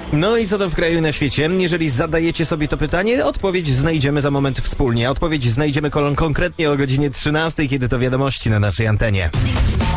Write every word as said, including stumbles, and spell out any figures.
No i co tam w kraju i na świecie? Jeżeli zadajecie sobie to pytanie, odpowiedź znajdziemy za moment wspólnie. Odpowiedź znajdziemy kolon konkretnie o godzinie trzynastej, kiedy to wiadomości na naszej antenie.